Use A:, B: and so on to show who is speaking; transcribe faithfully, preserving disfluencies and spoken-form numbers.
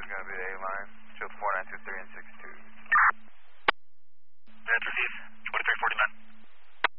A: is going to be the A line. Shield four nine two three and six two.